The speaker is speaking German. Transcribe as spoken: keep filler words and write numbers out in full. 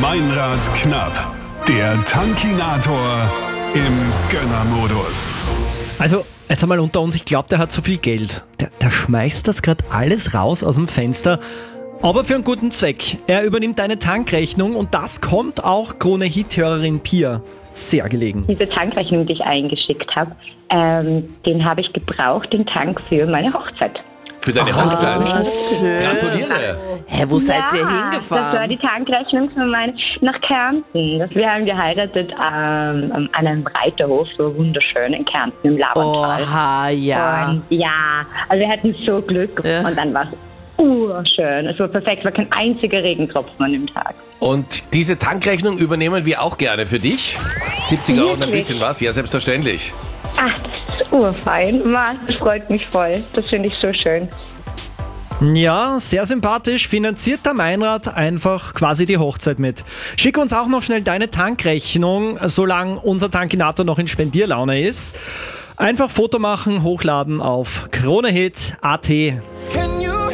Meinrad knapp. Der Tankinator im Gönnermodus. Also, jetzt einmal unter uns, ich glaube, der hat so viel Geld. Der, der schmeißt das gerade alles raus aus dem Fenster. Aber für einen guten Zweck. Er übernimmt deine Tankrechnung und das kommt auch Krone-Hit-Hörerin Pia sehr gelegen. Diese Tankrechnung, die ich eingeschickt habe, ähm, den habe ich gebraucht, den Tank für meine Hochzeit. Für deine Hochzeit? Schön. Gratuliere. Hä, wo seid ihr Das war hingefahren? die Tankrechnung für meine, nach Kärnten. Das, wir haben geheiratet ähm, an einem Reiterhof, so wunderschön in Kärnten im Labertal. Oha, ja. Und ja, also wir hatten so Glück Ja. und dann war es urschön. Es war perfekt, es war kein einziger Regentropfen an dem Tag. Und diese Tankrechnung übernehmen wir auch gerne für dich. siebzig Euro und ein Wirklich? bisschen was, ja selbstverständlich. Ach, das ist urfein. Mann, das freut mich voll. Das finde ich so schön. Ja, sehr sympathisch. Finanziert der Meinrad einfach quasi die Hochzeit mit. Schick uns auch noch schnell deine Tankrechnung, solange unser Tankinator noch in Spendierlaune ist. Einfach Foto machen, hochladen auf Kronehit punkt at.